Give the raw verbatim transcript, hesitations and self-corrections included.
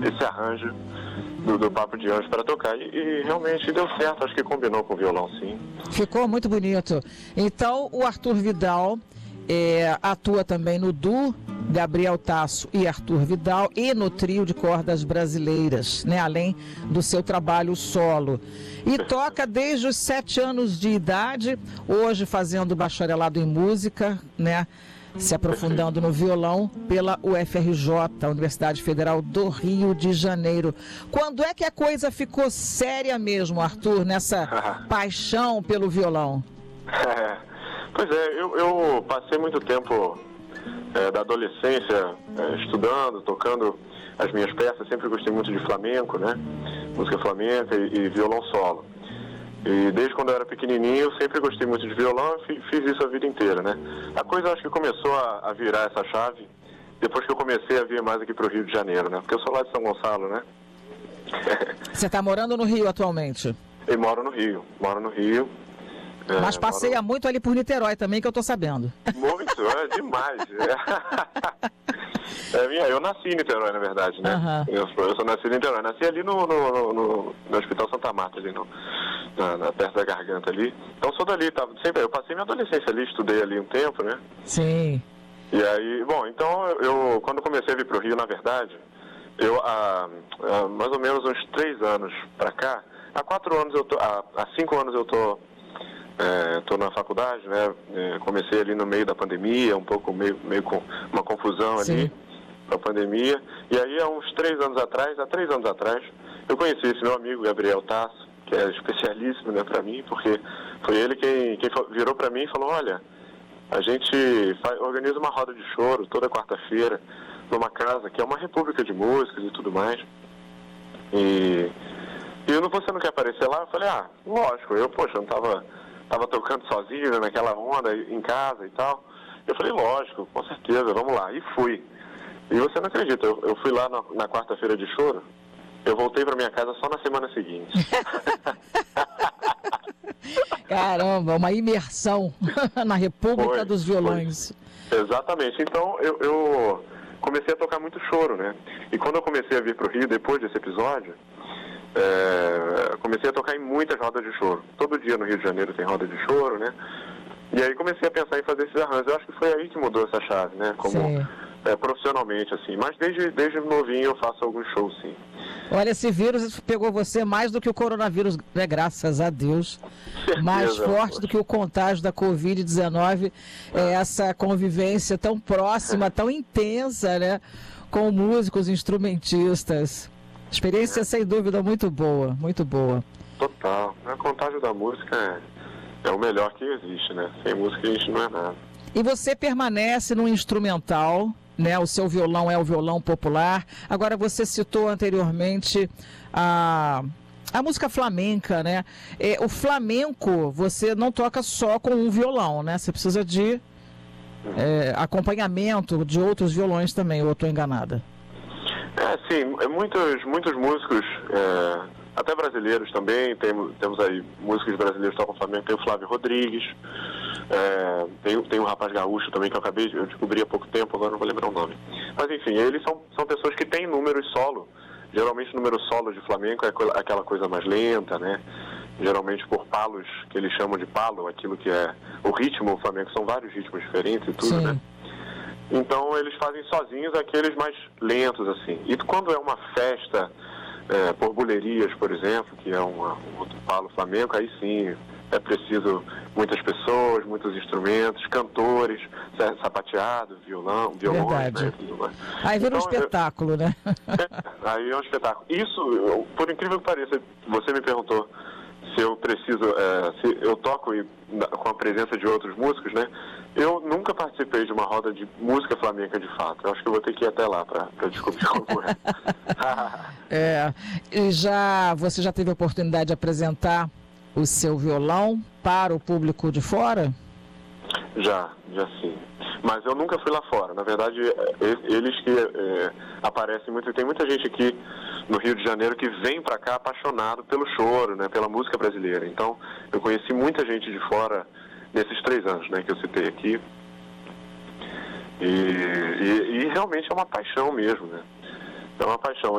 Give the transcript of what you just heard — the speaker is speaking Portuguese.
esse arranjo do, do Papo de Anjo para tocar. E, e realmente deu certo, acho que combinou com o violão, sim. Ficou muito bonito. Então, o Arthur Vidal é, atua também no duo Gabriel Tasso e Arthur Vidal e no trio de cordas brasileiras, né? Além do seu trabalho solo. E toca desde os sete anos de idade, hoje fazendo bacharelado em música, né? Se aprofundando no violão pela U F R J, Universidade Federal do Rio de Janeiro. Quando é que a coisa ficou séria mesmo, Arthur, nessa paixão pelo violão? É, pois é, eu, eu passei muito tempo é, da adolescência é, estudando, tocando as minhas peças. Sempre gostei muito de flamenco, né? Música flamenca e, e violão solo. E desde quando eu era pequenininho, eu sempre gostei muito de violão e fiz isso a vida inteira, né? A coisa acho que começou a, a virar essa chave depois que eu comecei a vir mais aqui pro Rio de Janeiro, né? Porque eu sou lá de São Gonçalo, né? Você está morando no Rio atualmente? Eu moro no Rio, moro no Rio. É, Mas passeia moro... muito ali por Niterói também, que eu tô sabendo. Muito, é demais. É, minha, eu nasci em Niterói, na verdade, né? Uhum. Eu, eu sou nascido em Niterói. Nasci ali no, no, no, no, no Hospital Santa Marta, ali no, na, na, perto da garganta ali. Então sou dali, tá, sempre, eu passei minha adolescência ali, estudei ali um tempo, né? Sim. E aí, bom, então eu, quando comecei a vir pro Rio, na verdade, eu há, há mais ou menos uns três anos pra cá, há quatro anos eu tô, há, há cinco anos eu tô Estou é, na faculdade, né? É, comecei ali no meio da pandemia, um pouco meio, meio com uma confusão ali. Sim. Da pandemia. E aí, há uns três anos atrás, há três anos atrás, eu conheci esse meu amigo Gabriel Tasso, que é especialíssimo, né, para mim, porque foi ele quem, quem virou para mim e falou: olha, a gente faz, organiza uma roda de choro toda quarta-feira numa casa que é uma república de músicos e tudo mais. E, e eu não, você não quer aparecer lá? Eu falei: ah, lógico, eu, poxa, não tava. Tava tocando sozinho, né, naquela onda, em casa e tal. Eu falei: lógico, com certeza, vamos lá. E fui. E você não acredita, eu, eu fui lá na, na quarta-feira de choro, eu voltei pra minha casa só na semana seguinte. Caramba, uma imersão na República foi, dos Violões. Foi. Exatamente. Então, eu, eu comecei a tocar muito choro, né? E quando eu comecei a vir pro Rio, depois desse episódio, É, comecei a tocar em muitas rodas de choro. Todo dia no Rio de Janeiro tem roda de choro, né? E aí comecei a pensar em fazer esses arranjos. Eu acho que foi aí que mudou essa chave, né? Como é, profissionalmente, assim. Mas desde, desde novinho eu faço alguns shows, sim. Olha, esse vírus pegou você mais do que o coronavírus, né? Graças a Deus. Certeza, mais forte do que o contágio da covid dezenove. É. É essa convivência tão próxima, é. tão intensa, né? Com músicos, instrumentistas. Experiência, é. sem dúvida, muito boa, muito boa. Total. A contágio da música é, é o melhor que existe, né? Sem música a gente não é nada. E você permanece no instrumental, né? O seu violão é o violão popular. Agora, você citou anteriormente a, a música flamenca, né? É, o flamenco, você não toca só com um violão, né? Você precisa de uhum. é, acompanhamento de outros violões também, ou eu estou enganada? É, sim, muitos, muitos músicos, é, até brasileiros também, tem, temos aí músicos brasileiros que tocam Flamengo, tem o Flávio Rodrigues, é, tem, tem um rapaz gaúcho também que eu acabei, eu descobri há pouco tempo, agora não vou lembrar o nome. Mas enfim, eles são, são pessoas que têm números solo, geralmente número solo de flamenco é aquela coisa mais lenta, né? Geralmente por palos, que eles chamam de palo, aquilo que é o ritmo, o flamenco são vários ritmos diferentes e tudo, sim. né? Então eles fazem sozinhos aqueles mais lentos, assim. E quando é uma festa, é, por bulerias, por exemplo, que é uma, um outro palo flamenco, aí sim é preciso muitas pessoas, muitos instrumentos, cantores, sapateado, violão, violões, né, tudo mais. Aí vira então, um espetáculo, eu, né? É, aí é um espetáculo. Isso, eu, por incrível que pareça, você me perguntou se eu preciso, é, se eu toco e, com a presença de outros músicos, né? Eu nunca participei de uma roda de música flamenca de fato. Eu acho que eu vou ter que ir até lá para descobrir como é. É. E já, você já teve a oportunidade de apresentar o seu violão para o público de fora? Já, já sim. Mas eu nunca fui lá fora. Na verdade, eles que é, aparecem muito. Tem muita gente aqui no Rio de Janeiro que vem pra cá apaixonado pelo choro, né, pela música brasileira. Então, eu conheci muita gente de fora nesses três anos, né, que eu citei aqui. E, e, e realmente é uma paixão mesmo, né? É uma paixão.